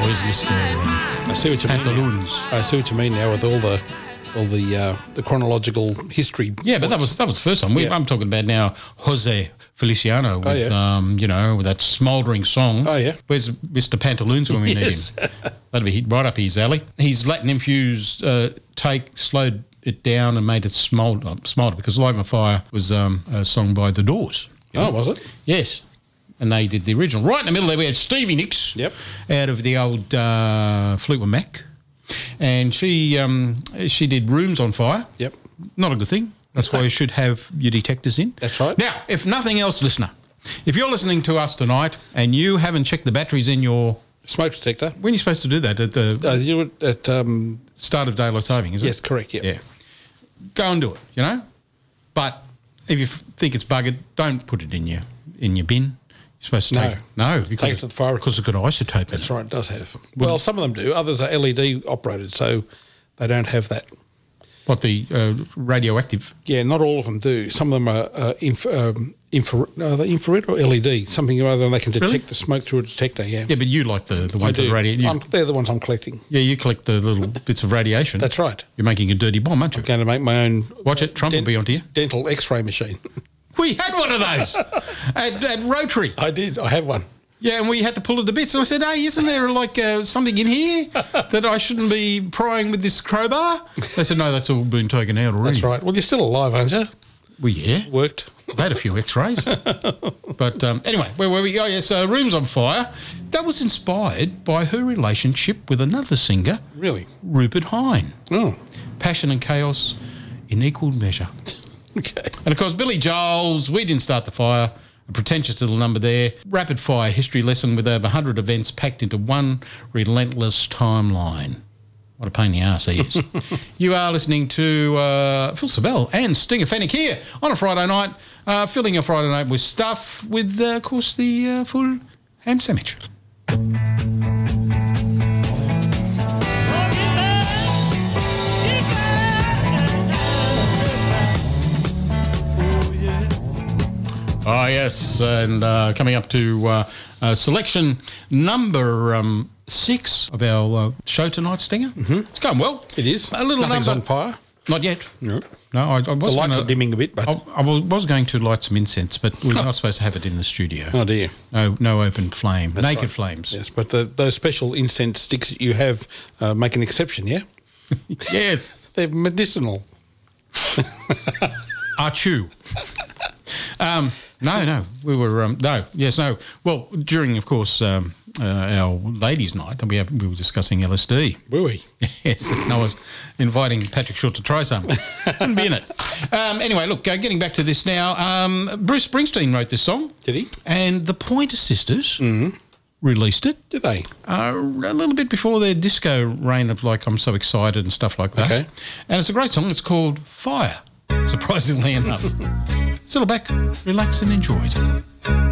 boys, Mr. I see what you mean. Pantaloons. I see what you mean now with all the chronological history. Yeah, but that was the first time. I'm talking about now Jose Feliciano with, with that smouldering song. Oh, yeah. Where's Mr. Pantaloons when we need him? That'd be right up his alley. His Latin-infused take slowed it down and made it smolder because Light My Fire was a song by The Doors. Oh, was it? Yes. And they did the original. Right in the middle there we had Stevie Nicks out of the old Fleetwood Mac. And she did Rooms on Fire. Yep. Not a good thing. That's why you should have your detectors in. That's right. Now, if nothing else, listener, if you're listening to us tonight and you haven't checked the batteries in your smoke detector, when are you supposed to do that? At the start of daylight saving, is it? Yes, correct. Yeah. Go and do it. But if you think it's buggered, don't put it in your bin. You're supposed to take it to the fire because it's got isotope. That's right, it does have. Well, some of them do. Others are LED operated, so they don't have that. What, the radioactive? Yeah, not all of them do. Some of them are infrared or LED, something or other, and they can detect the smoke through a detector. Yeah. Yeah, but you like the ones that radiate. They're the ones I'm collecting. Yeah, you collect the little bits of radiation. That's right. You're making a dirty bomb, aren't you? I'm going to make my own. Watch it. Trump will be onto you. Dental X-ray machine. We had one of those at Rotary. I did. I have one. Yeah, and we had to pull it to bits. And I said, hey, isn't there something in here that I shouldn't be prying with this crowbar? They said, no, that's all been taken out already. That's right. Well, you're still alive, aren't you? Well, yeah. Worked. I've had a few X-rays. But anyway, where were we? Oh, yes, Rooms on Fire. That was inspired by her relationship with another singer. Really? Rupert Hine. Oh. Passion and chaos in equal measure. Okay. And, of course, Billy Joel's We Didn't Start the Fire, a pretentious little number there. Rapid fire history lesson with over 100 events packed into one relentless timeline. What a pain in the arse he is. You are listening to Phil Savell and Stinger Fennick here on a Friday night, filling your Friday night with stuff with, of course, the full ham sandwich. Oh, yes, and coming up to selection number 6 of our show tonight, Stinger. Mm-hmm. It's going well. It is. A little Nothing's number. On fire? Not yet. No. No, I was the lights are dimming a bit, but... I was going to light some incense, but we're not supposed to have it in the studio. Oh, dear. No open flame. That's naked right. flames. Yes, but those special incense sticks that you have make an exception, yeah? Yes. They're medicinal. Achoo. No. We were, no. Well, during, of course, our ladies' night, we were discussing LSD. Were we? Yes. And I was inviting Patrick Short to try some. Couldn't be in it. Anyway, look, getting back to this now, Bruce Springsteen wrote this song. Did he? And the Pointer Sisters released it. Did they? A little bit before their disco reign of, I'm so excited and stuff like that. Okay. And it's a great song. It's called Fire, surprisingly enough. Settle back, relax and enjoy it.